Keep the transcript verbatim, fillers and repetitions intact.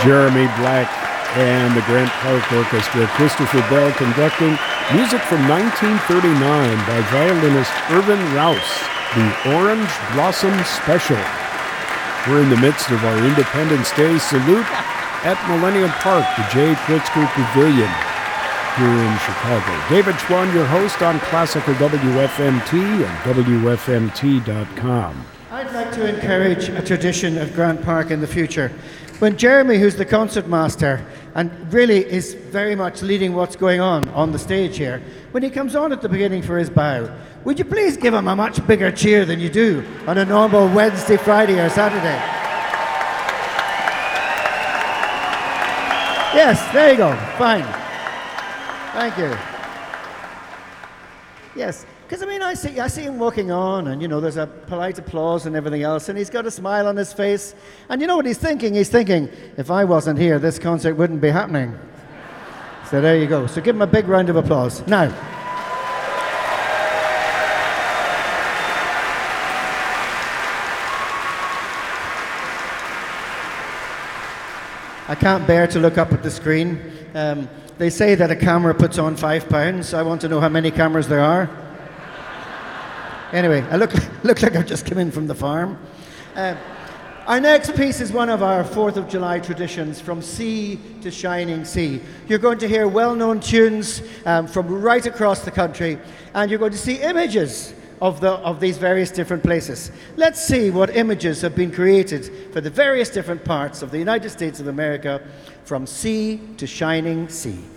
Jeremy Black and the Grant Park Orchestra. Christopher Bell conducting music from nineteen thirty-nine by violinist Irvin Rouse, the Orange Blossom Special. We're in the midst of our Independence Day salute at Millennium Park, the Jay Pritzker Pavilion here in Chicago. David Schwann, your host on Classical W F M T and W F M T dot com. I'd like to encourage a tradition at Grant Park in the future. When Jeremy, who's the concert master and really is very much leading what's going on on the stage here, when he comes on at the beginning for his bow, would you please give him a much bigger cheer than you do on a normal Wednesday, Friday or Saturday? Yes, there you go. Fine. Thank you. Yes, because I mean, I see, I see him walking on, and you know, there's a polite applause and everything else, and he's got a smile on his face. And you know what he's thinking? He's thinking, if I wasn't here, this concert wouldn't be happening. So there you go. So give him a big round of applause. Now, I can't bear to look up at the screen. Um, they say that a camera puts on five pounds. I want to know how many cameras there are. Anyway, I look, look like I've just come in from the farm. Uh, our next piece is one of our fourth of July traditions, From Sea to Shining Sea. You're going to hear well-known tunes um, from right across the country, and you're going to see images of, the, of these various different places. Let's see what images have been created for the various different parts of the United States of America, from sea to shining sea.